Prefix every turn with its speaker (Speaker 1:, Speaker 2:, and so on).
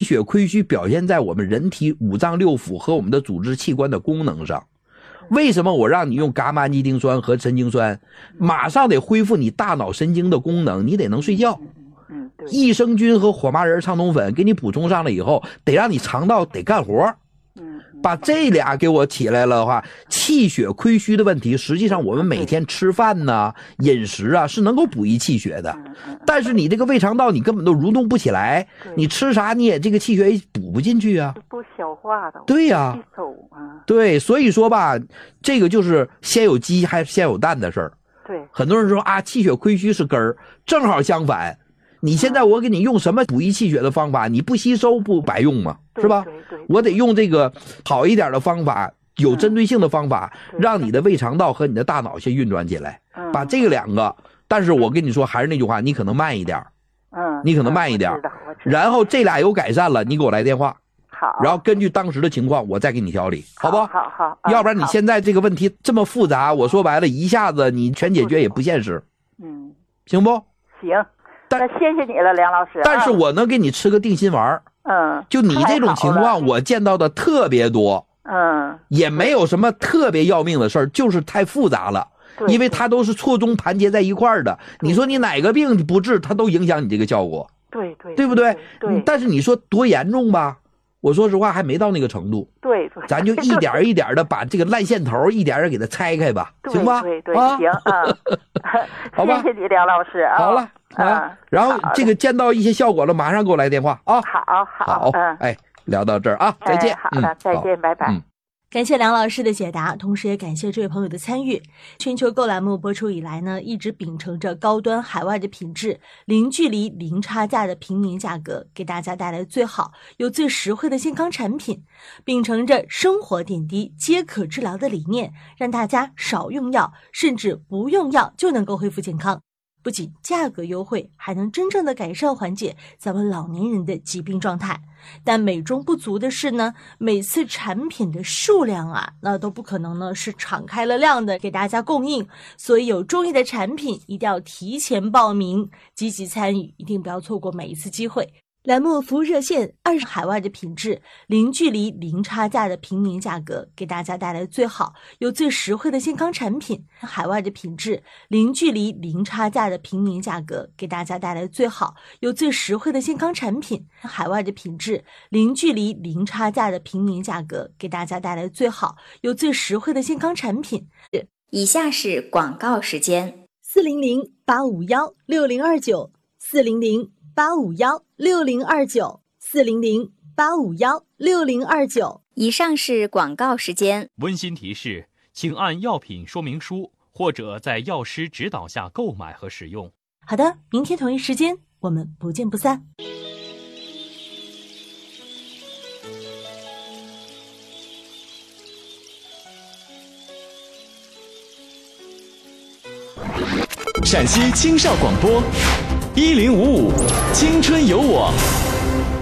Speaker 1: 血亏虚表现在我们人体五脏六腑和我们的组织器官的功能上。为什么我让你用伽马氨基丁酸和神经酸，马上得恢复你大脑神经的功能，你得能睡觉。益生菌和火麻仁畅通粉给你补充上了以后，得让你肠道得干活。把这俩给我起来了的话，气血亏虚的问题，实际上我们每天吃饭呢、饮食啊是能够补益气血的，但是你这个胃肠道你根本都蠕动不起来，你吃啥你也这个气血也补不进去啊，
Speaker 2: 不消化的。
Speaker 1: 对呀，对，所以说吧，这个就是先有鸡还是先有蛋的事儿。
Speaker 2: 对，
Speaker 1: 很多人说啊，气血亏虚是根儿，正好相反。你现在我给你用什么补益气血的方法，你不吸收不白用吗？是吧？我得用这个好一点的方法，有针对性的方法，让你的胃肠道和你的大脑先运转起来，把这个两个。但是我跟你说，还是那句话，你可能慢一点，你可能慢一点，然后这俩有改善了，你给我来电话，
Speaker 2: 好，
Speaker 1: 然后根据当时的情况，我再给你调理，好不好？
Speaker 2: 好，
Speaker 1: 要不然你现在这个问题这么复杂，我说白了，一下子你全解决也不现实，行不？
Speaker 2: 行。那谢谢你了，梁老师。
Speaker 1: 但是我能给你吃个定心丸。就你这种情况，我见到的特别多。也没有什么特别要命的事儿，就是太复杂了。因为它都是错综盘结在一块儿的。你说你哪个病不治，它都影响你这个效果。对不对？但是你说多严重吧？我说实话还没到那个程度。
Speaker 2: 对，
Speaker 1: 咱就一点一点的把这个烂线头一点点给它拆开吧，行吧？
Speaker 2: 对，行啊。
Speaker 1: 好吧，
Speaker 2: 谢谢你，梁老师啊。
Speaker 1: 好了。然后这个见到一些效果了，马上给我来电话啊！
Speaker 2: 好，
Speaker 1: 哎，聊到这儿啊，再见。
Speaker 2: 好的，再见，拜拜。
Speaker 3: 感谢梁老师的解答，同时也感谢这位朋友的参与。全球购栏目播出以来呢，一直秉承着高端海外的品质，零距离零差价的平民价格，给大家带来最好又最实惠的健康产品，秉承着生活点滴皆可治疗的理念，让大家少用药，甚至不用药就能够恢复健康。不仅价格优惠，还能真正的改善缓解咱们老年人的疾病状态。但美中不足的是呢，每次产品的数量啊，那都不可能呢是敞开了量的给大家供应，所以有中意的产品一定要提前报名，积极参与，一定不要错过每一次机会。栏目服务热线20海外的品质，零距离零差价的平民价格，给大家带来最好又最实惠的健康产品。海外的品质，零距离零差价的平民价格，给大家带来最好又最实惠的健康产品。海外的品质，零距离零差价的平民价格，给大家带来最好又最实惠的健康产品。
Speaker 4: 以下是广告时间
Speaker 3: ，400-851-6029，400-851-6029，400-851-6029。
Speaker 4: 以上是广告时间。
Speaker 5: 温馨提示，请按药品说明书或者在药师指导下购买和使用。
Speaker 3: 好的，明天同一时间我们不见不散。
Speaker 6: 陕西青少广播1055青春有我。